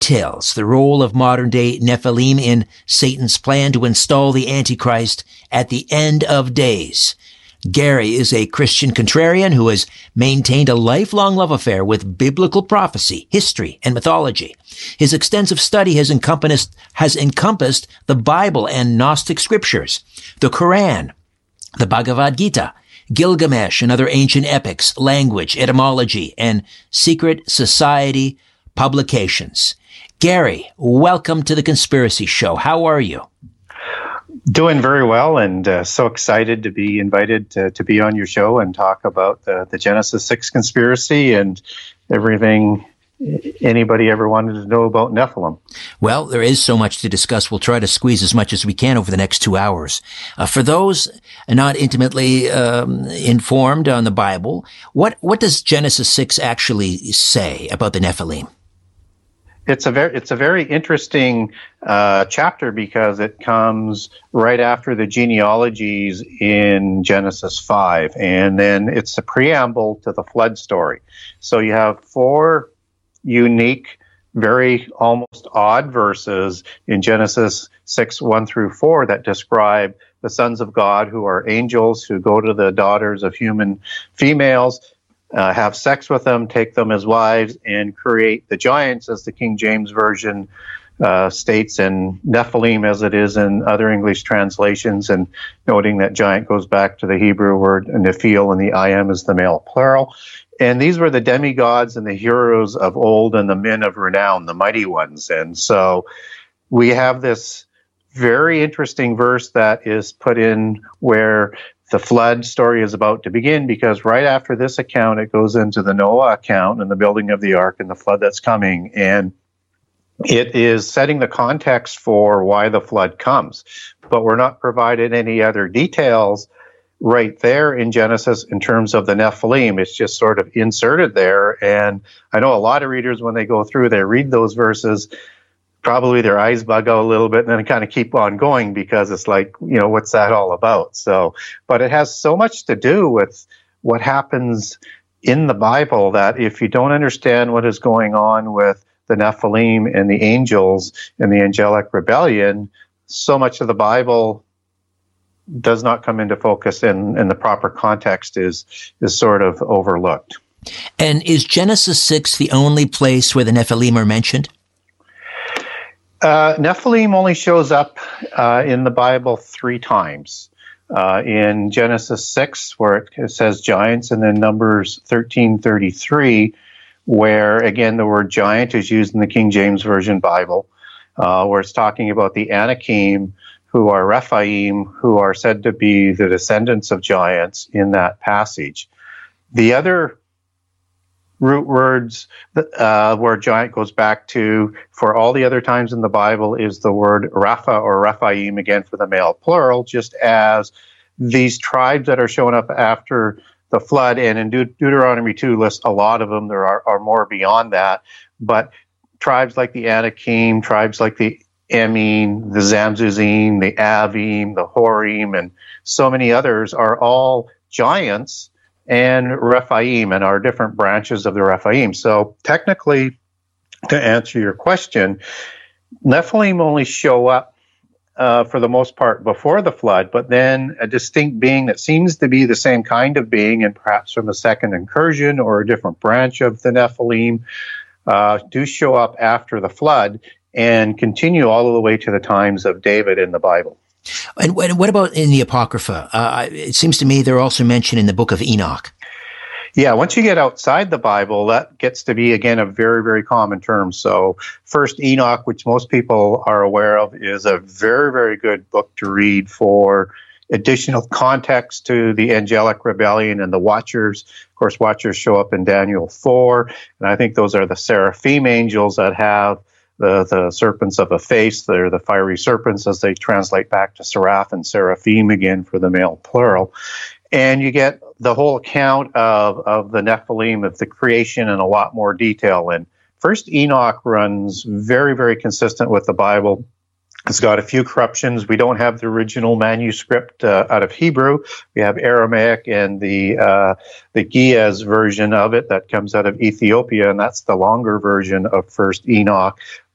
details the role of modern-day Nephilim in Satan's plan to install the Antichrist at the end of days. Gary is a Christian contrarian who has maintained a lifelong love affair with biblical prophecy, history, and mythology. His extensive study has encompassed the Bible and Gnostic scriptures, the Quran, the Bhagavad Gita, Gilgamesh and other ancient epics, language, etymology, and secret society publications. Gary, welcome to The Conspiracy Show. How are you? Doing very well, and so excited to be invited to be on your show and talk about the Genesis 6 conspiracy and everything anybody ever wanted to know about Nephilim. Well, there is so much to discuss. We'll try to squeeze as much as we can over the next 2 hours. For those not intimately informed on the Bible, what does Genesis 6 actually say about the Nephilim? It's a very interesting chapter because it comes right after the genealogies in Genesis 5, and then it's a preamble to the flood story. So you have 4 unique, very almost odd verses in Genesis 6, 1 through 4 that describe the sons of God who are angels who go to the daughters of human females, have sex with them, take them as wives, and create the giants, as the King James Version states, and Nephilim as it is in other English translations, and noting that giant goes back to the Hebrew word Nephil, and the I am is the male plural. And these were the demigods and the heroes of old and the men of renown, the mighty ones. And so we have this very interesting verse that is put in where the flood story is about to begin, because right after this account, it goes into the Noah account and the building of the ark and the flood that's coming. And it is setting the context for why the flood comes. But we're not provided any other details right there in Genesis in terms of the Nephilim. It's just sort of inserted there. And I know a lot of readers, when they go through, they read those verses, probably their eyes bug out a little bit and then kind of keep on going because it's like, what's that all about? So, but it has so much to do with what happens in the Bible that if you don't understand what is going on with the Nephilim and the angels and the angelic rebellion, so much of the Bible does not come into focus, and the proper context is sort of overlooked. And is Genesis 6 the only place where the Nephilim are mentioned? Nephilim only shows up in the Bible 3 times. In Genesis 6, where it says giants, and then Numbers 13:33, where, again, the word giant is used in the King James Version Bible, where it's talking about the Anakim, who are Rephaim, who are said to be the descendants of giants in that passage. The other root words where giant goes back to for all the other times in the Bible is the word Rapha or Rephaim, again for the male plural, just as these tribes that are showing up after the flood, and in Deuteronomy 2 lists a lot of them. There are more beyond that, but tribes like the Anakim, tribes like the Emim, the Zamzuzzim, the Avim, the Horim, and so many others are all giants and Rephaim, and are different branches of the Rephaim. So technically, to answer your question, Nephilim only show up for the most part before the flood, but then a distinct being that seems to be the same kind of being, and perhaps from a second incursion or a different branch of the Nephilim, do show up after the flood and continue all the way to the times of David in the Bible. And what about in the Apocrypha? It seems to me they're also mentioned in the book of Enoch. Yeah, once you get outside the Bible, that gets to be, again, a very, very common term. So First Enoch, which most people are aware of, is a very, very good book to read for additional context to the angelic rebellion and the Watchers. Of course, Watchers show up in Daniel 4, and I think those are the seraphim angels that have the serpents of a face. They're the fiery serpents, as they translate back to seraph and seraphim again for the male plural. And you get the whole account of the Nephilim, of the creation, in a lot more detail. And First Enoch runs very, very consistent with the Bible. It's got a few corruptions. We don't have the original manuscript out of Hebrew. We have Aramaic and the Ge'ez version of it that comes out of Ethiopia, and that's the longer version of First Enoch.